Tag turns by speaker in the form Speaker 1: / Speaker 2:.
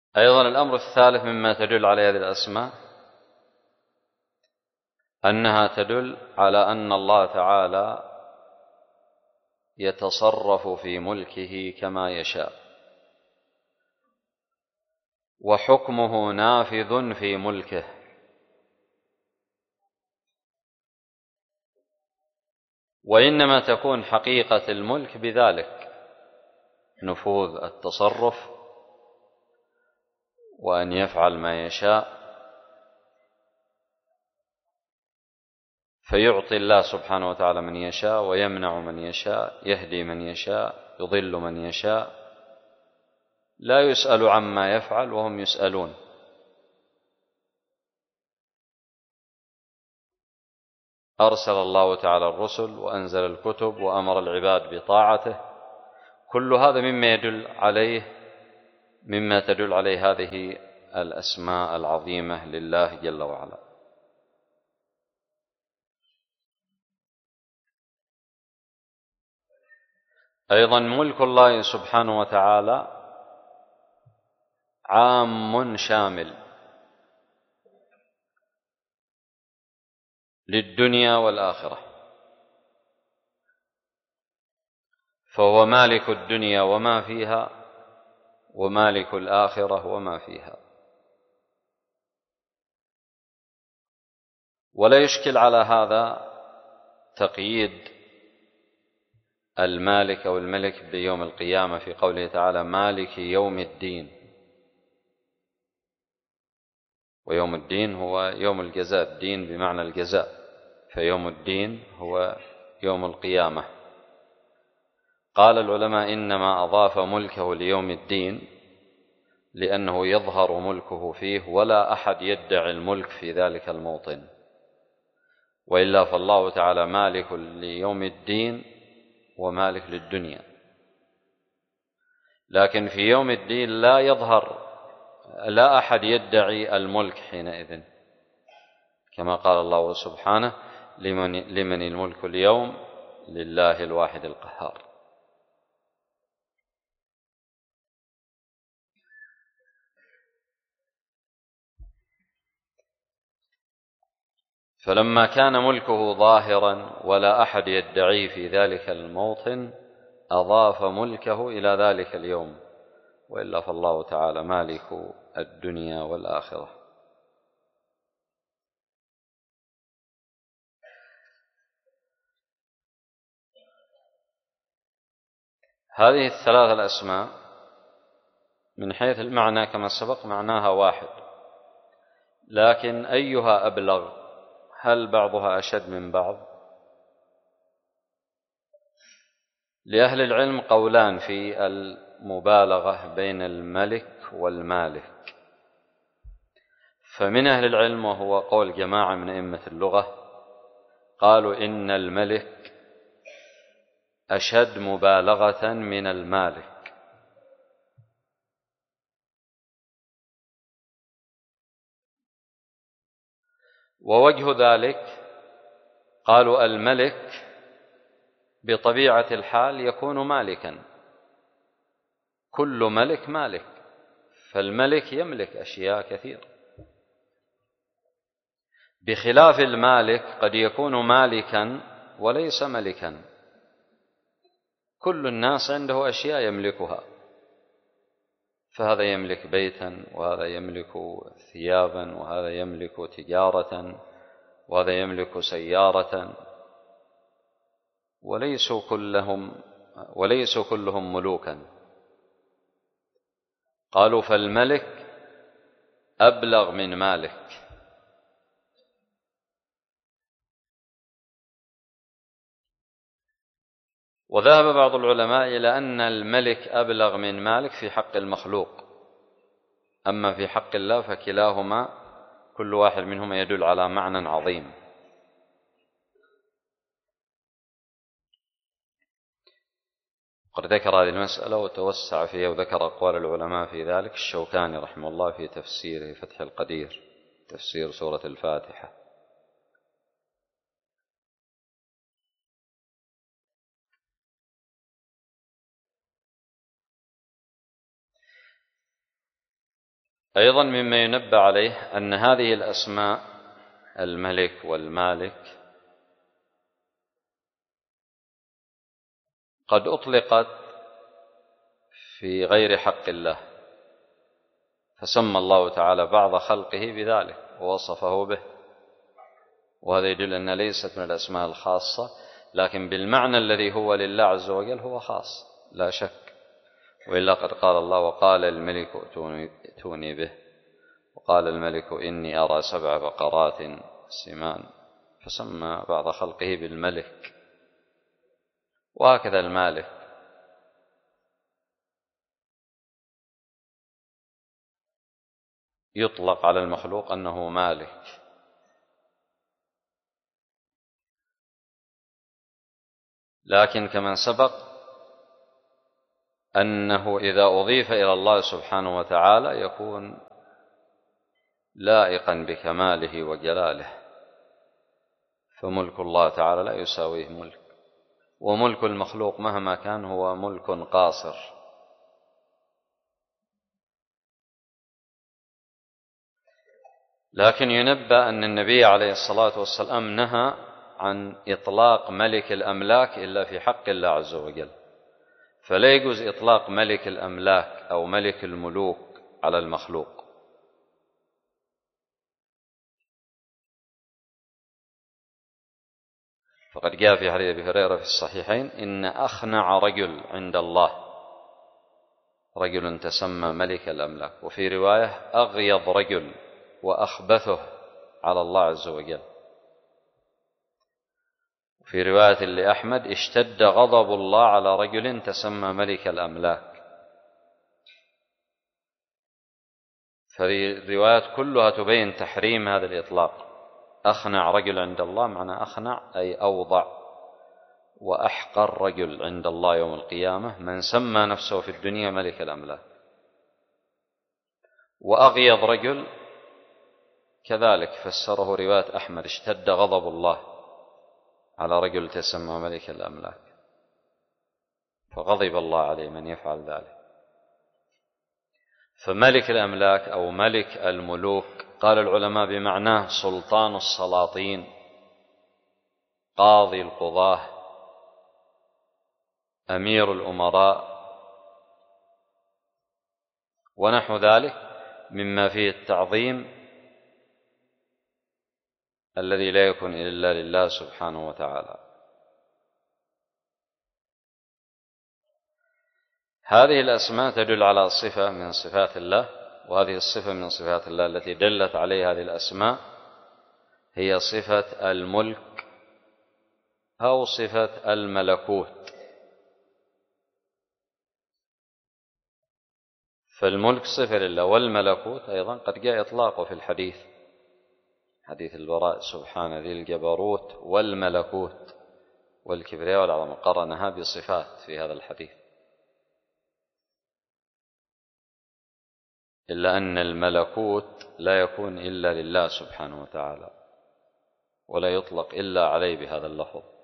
Speaker 1: أيضا الأمر الثالث مما تدل على هذه الأسماء أنها تدل على أن الله تعالى يتصرف في ملكه كما يشاء، وحكمه نافذ في ملكه، وإنما تكون حقيقة الملك بذلك، نفوذ التصرف وأن يفعل ما يشاء. فيعطي الله سبحانه وتعالى من يشاء، ويمنع من يشاء، يهدي من يشاء، يضل من يشاء، لا يسأل عما يفعل وهم يسألون. أرسل الله تعالى الرسل وأنزل الكتب وأمر العباد بطاعته، كل هذا مما تدل عليه هذه الأسماء العظيمة لله جل وعلا. أيضا ملك الله سبحانه وتعالى عام شامل للدنيا والآخرة، فهو مالك الدنيا وما فيها، ومالك الآخرة وما فيها. ولا يشكل على هذا تقييد المالك أو الملك بيوم القيامة في قوله تعالى مالك يوم الدين، ويوم الدين هو يوم الجزاء، الدين بمعنى الجزاء، فيوم الدين هو يوم القيامة. قال العلماء إنما أضاف ملكه ليوم الدين لأنه يظهر ملكه فيه، ولا أحد يدعي الملك في ذلك الموطن، وإلا فالله تعالى مالك ليوم الدين ومالك للدنيا، لكن في يوم الدين لا أحد يدعي الملك حينئذ، كما قال الله سبحانه لمن الملك اليوم لله الواحد القهار. فلما كان ملكه ظاهرا ولا أحد يدعيه في ذلك الموطن أضاف ملكه إلى ذلك اليوم، وإلا فالله تعالى مالك الدنيا والآخرة. هذه الثلاث الأسماء من حيث المعنى كما سبق معناها واحد، لكن أيها أبلغ؟ هل بعضها أشد من بعض؟ لأهل العلم قولان في المبالغة بين الملك والمالك. فمن أهل العلم، وهو قول جماعة من أئمة اللغة، قالوا إن الملك أشد مبالغة من المالك، ووجه ذلك قالوا الملك بطبيعة الحال يكون مالكا، كل ملك مالك، فالملك يملك أشياء كثيرة، بخلاف المالك قد يكون مالكا وليس ملكا، كل الناس عنده أشياء يملكها، فهذا يملك بيتا، وهذا يملك ثيابا، وهذا يملك تجارة، وهذا يملك سيارة، وليسوا كلهم ملوكا. قالوا فالملك أبلغ من مالك. وذهب بعض العلماء إلى أن الملك أبلغ من مالك في حق المخلوق، أما في حق الله فكلاهما كل واحد منهما يدل على معنى عظيم. قد ذكر هذه المسألة وتوسع فيها وذكر أقوال العلماء في ذلك الشوكاني رحمه الله في تفسيره فتح القدير، تفسير سورة الفاتحة. أيضا مما ينبه عليه أن هذه الأسماء الملك والمالك قد أطلقت في غير حق الله، فسمى الله تعالى بعض خلقه بذلك ووصفه به، وهذا يدل أنها ليست من الأسماء الخاصة، لكن بالمعنى الذي هو لله عز وجل هو خاص لا شك. وإلا قد قال الله: وقال الملك ائتوني به، وقال الملك إني أرى 7 بقرات سمان، فسمى بعض خلقه بالملك. وهكذا المالك يطلق على المخلوق أنه مالك، لكن كما سبق أنه إذا أضيف إلى الله سبحانه وتعالى يكون لائقا بكماله وجلاله، فملك الله تعالى لا يساويه ملك، وملك المخلوق مهما كان هو ملك قاصر. لكن ينبأ أن النبي عليه الصلاة والسلام نهى عن إطلاق ملك الأملاك إلا في حق الله عز وجل، فلا يجوز إطلاق ملك الأملاك أو ملك الملوك على المخلوق. فقد جاء في حديث أبي هريرة في الصحيحين: إن أخنع رجل عند الله رجل تسمى ملك الأملاك، وفي رواية: أغيظ رجل وأخبثه على الله عز وجل. في رواية لأحمد: اشتد غضب الله على رجل تسمى ملك الأملاك. فالروايات كلها تبين تحريم هذا الإطلاق. أخنع رجل عند الله معنى أخنع أي أوضع وأحقر رجل عند الله يوم القيامة من سمى نفسه في الدنيا ملك الأملاك. وأغيظ رجل كذلك فسره رواية أحمد: اشتد غضب الله على رجل تسمى ملك الأملاك، فغضب الله عليه من يفعل ذلك. فملك الأملاك أو ملك الملوك قال العلماء بمعناه سلطان السلاطين، قاضي القضاة، أمير الأمراء، ونحو ذلك مما فيه التعظيم الذي لا يكون إلا لله سبحانه وتعالى. هذه الأسماء تدل على صفة من صفات الله، وهذه الصفة من صفات الله التي دلت عليها هذه الأسماء هي صفة الملك أو صفة الملكوت. فالملك صفة لله، والملكوت أيضا قد جاء إطلاقه في الحديث، حديث البراء: سبحان ذي الجبروت والملكوت والكبرياء والعظمة، قرنها بصفات في هذا الحديث. إلا أن الملكوت لا يكون إلا لله سبحانه وتعالى، ولا يطلق إلا عليه بهذا اللفظ.